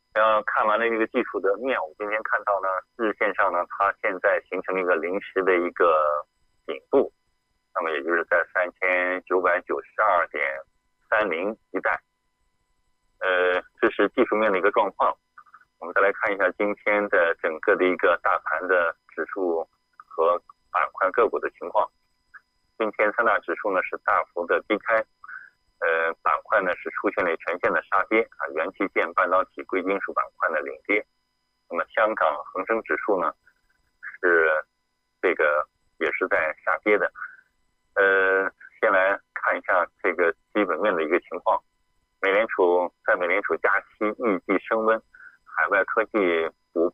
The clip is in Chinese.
看完了这个技术的面，我今天看到呢，日线上呢，它现在形成了一个临时的一个顶部，那么也就是在3992.30一带。这是技术面的一个状况。我们再来看一下今天的整个的一个大盘的指数和板块个股的情况。今天三大指数呢是大幅的低开，板块呢是出现了全线的杀跌啊，元器件、半导体、贵金属板块呢领跌。那么香港恒生指数呢是这个也是在下跌的。先来看一下这个基本面的一个情况。美联储加息，预计升温，海外科技